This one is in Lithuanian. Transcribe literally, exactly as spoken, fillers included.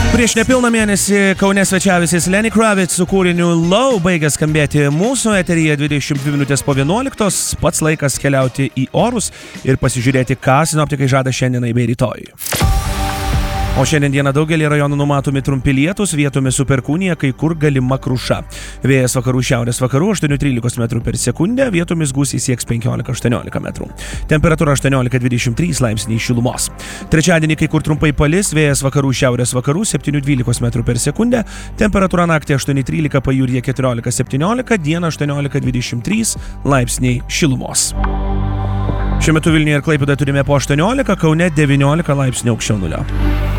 Prieš nepilną mėnesį Kaune svečiavęsis Lenny Kravitz su kūriniu Low baigė skambėti mūsų eteryje dvidešimt dvi minutės po vienuoliktos. Pats laikas keliauti į orus ir pasižiūrėti, ką sinoptikai žada šiandienai bei rytoj. O šiandien dieną daugelį rajonų numatomi trumpi lietūs, vietomis su perkūnija, kai kur galima kruša. Vėjas vakarų šiaurės vakarų aštuoni trylika metrų per sekundę, vietomis gūsiai sieks penkiolika aštuoniolika metrų. Temperatūra aštuoniolika dvidešimt trys laipsniai šilumos. Trečiadienį kai kur trumpai palis, vėjas vakarų šiaurės vakarų septyni dvylika metrų per sekundę, temperatūra naktį aštuoni trylika, pajūryje keturiolika septyniolika, dieną aštuoniolika dvidešimt trys laipsniai šilumos. Šiuo metu Vilniuje ir Klaipėdoje turime po aštuoniolika, Kaune devyniolika laipsnių aukščiau nulio.